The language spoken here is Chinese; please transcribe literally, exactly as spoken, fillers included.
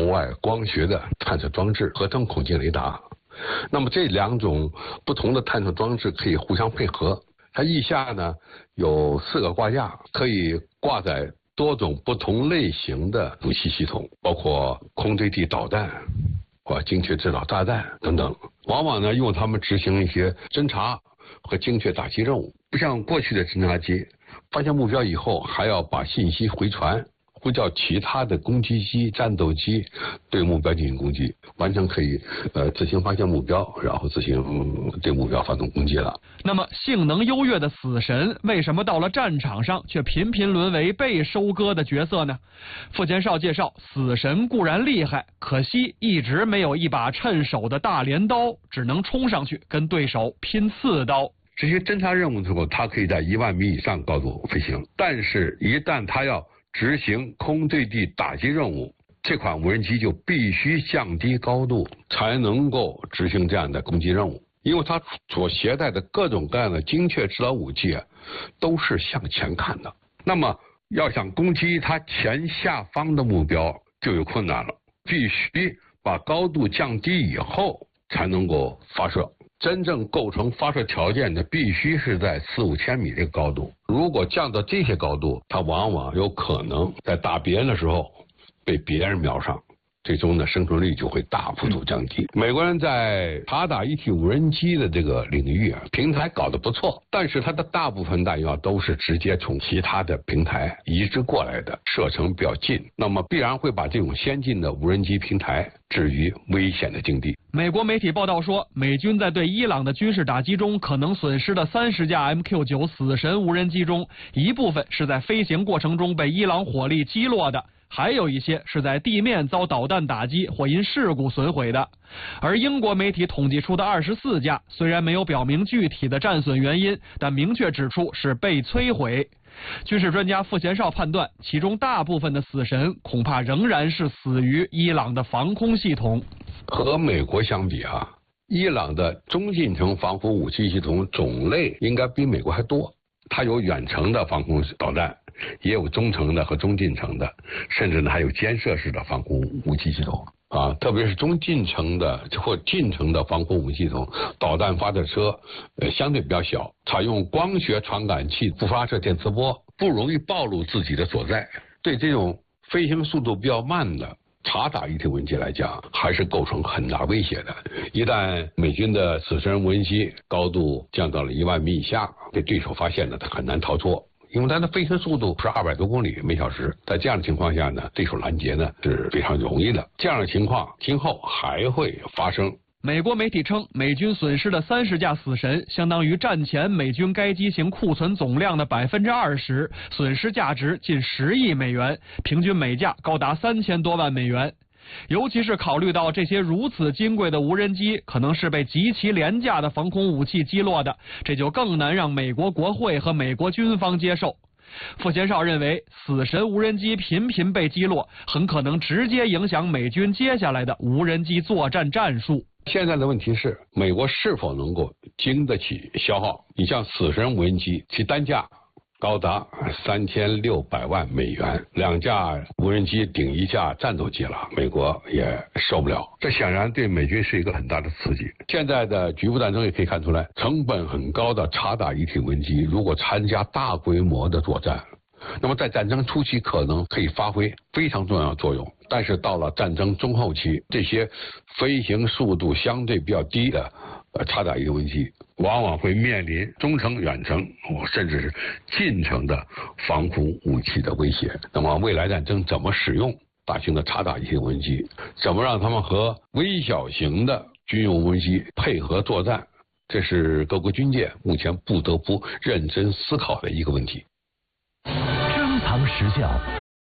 红外光学的探测装置和灯孔径雷达。那么这两种不同的探测装置可以互相配合。它翼下呢有四个挂架，可以挂载多种不同类型的武器系统，包括空对地导弹或精确制导炸弹等等。往往呢用它们执行一些侦察和精确打击任务，不像过去的侦察机，发现目标以后还要把信息回传，呼叫其他的攻击机、战斗机对目标进行攻击，完全可以呃自行发现目标，然后自行、嗯、对目标发动攻击了。 那么性能优越的死神为什么到了战场上却频频沦为被收割的角色呢？傅前少介绍，死神固然厉害，可惜一直没有一把趁手的大镰刀，只能冲上去跟对手拼刺刀。 这些侦察任务的时候，它可以在一万米以上高度飞行，但是一旦它要执行空对地打击任务，这款无人机就必须降低高度，才能够执行这样的攻击任务。因为它所携带的各种各样的精确制导武器啊，都是向前看的。那么要想攻击它前下方的目标就有困难了，必须把高度降低以后才能够发射。真正构成发射条件的必须是在四五千米这个高度，如果降到这些高度，它往往有可能在打别人的时候被别人瞄上，最终呢生存率就会大幅度降低。美国人在察打一体无人机的这个领域啊，平台搞得不错，但是它的大部分弹药都是直接从其他的平台移植过来的，射程比较近，那么必然会把这种先进的无人机平台置于危险的境地。 美国媒体报道说，美军在对伊朗的军事打击中可能损失的三十架 M Q 九 死神无人机中，一部分是在飞行过程中被伊朗火力击落的，还有一些是在地面遭导弹打击或因事故损毁的。而英国媒体统计出的二十四架，虽然没有表明具体的战损原因，但明确指出是被摧毁。军事专家傅前少判断，其中大部分的死神恐怕仍然是死于伊朗的防空系统。 和美国相比啊，伊朗的中近程防空武器系统种类应该比美国还多。它有远程的防空导弹，也有中程的和中近程的，甚至呢还有肩射式的防空武器系统啊，特别是中近程的或近程的防空武器系统，导弹发射车呃相对比较小，采用光学传感器不发射电磁波，不容易暴露自己的所在。对这种飞行速度比较慢的察打一体无人机来讲，还是构成很大威胁的。一旦美军的死神无人机高度降到了一万米以下，被对手发现了，它很难逃脱。因为它的飞行速度是二百多公里每小时，在这样的情况下呢，对手拦截呢是非常容易的。这样的情况今后还会发生。 美国媒体称，美军损失的三十架死神，相当于战前美军该机型库存总量的百分之二十，损失价值近十亿美元，平均每架高达三千多万美元。尤其是考虑到这些如此金贵的无人机可能是被极其廉价的防空武器击落的，这就更难让美国国会和美国军方接受。傅前少认为，死神无人机频频被击落，很可能直接影响美军接下来的无人机作战战术。 现在的问题是，美国是否能够经得起消耗？你像死神无人机，其单价高达三千六百万美元，两架无人机顶一架战斗机了，美国也受不了。这显然对美军是一个很大的刺激。现在的局部战争也可以看出来，成本很高的察打一体无人机，如果参加大规模的作战，那么在战争初期可能可以发挥非常重要的作用，但是到了战争中后期，这些飞行速度相对比较低的呃察打一体无人机，往往会面临中程、远程甚至是近程的防空武器的威胁。那么未来战争怎么使用大型的察打一体无人机，怎么让他们和微小型的军用无人机配合作战，这是各国军界目前不得不认真思考的一个问题。 珍藏实教，